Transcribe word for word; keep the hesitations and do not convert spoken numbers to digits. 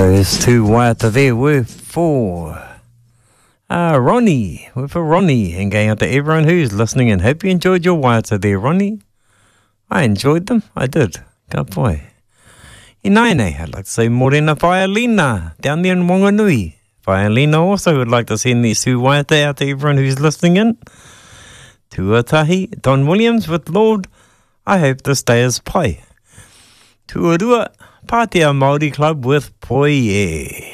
Those two waiata there were for uh, Ronnie, were for Ronnie, and going out to everyone who's listening, and hope you enjoyed your waiata there, Ronnie. I enjoyed them, I did. Ka boy. Inaine, I'd like to say Morena Whaialina down there in Wanganui. Whaialina also would like to send these two waiata out to everyone who's listening in. Tuatahi, Don Williams with Lord, I hope this day is pai. Tuarua, Pātea Māori Club with Poie.